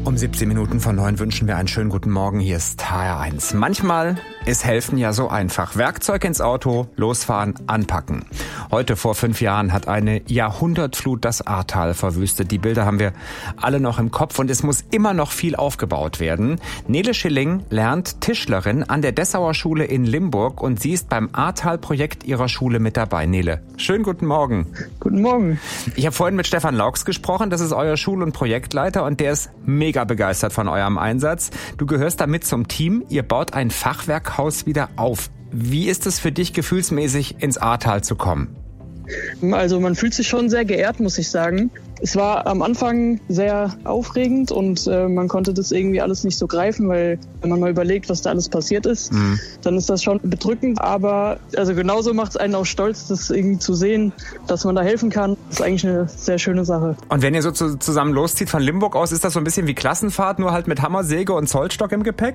Um 17 Minuten vor 9 wünschen wir einen schönen guten Morgen. Hier ist HR1. Manchmal ist helfen ja so einfach. Werkzeug ins Auto, losfahren, anpacken. Heute vor 5 Jahren hat eine Jahrhundertflut das Ahrtal verwüstet. Die Bilder haben wir alle noch im Kopf und es muss immer noch viel aufgebaut werden. Nele Schilling lernt Tischlerin an der Dessauer Schule in Limburg und sie ist beim Ahrtal-Projekt ihrer Schule mit dabei. Nele, schönen guten Morgen. Guten Morgen. Ich habe vorhin mit Stefan Laux gesprochen, das ist euer Schul- und Projektleiter und der ist mega begeistert von eurem Einsatz. Du gehörst damit zum Team, ihr baut ein Fachwerkhaus wieder auf. Wie ist es für dich gefühlsmäßig, ins Ahrtal zu kommen? Also man fühlt sich schon sehr geehrt, muss ich sagen. Es war am Anfang sehr aufregend und man konnte das irgendwie alles nicht so greifen, weil wenn man mal überlegt, was da alles passiert ist, dann ist das schon bedrückend. Aber also genauso macht es einen auch stolz, das irgendwie zu sehen, dass man da helfen kann. Das ist eigentlich eine sehr schöne Sache. Und wenn ihr so zusammen loszieht von Limburg aus, ist das so ein bisschen wie Klassenfahrt, nur halt mit Hammer, Säge und Zollstock im Gepäck?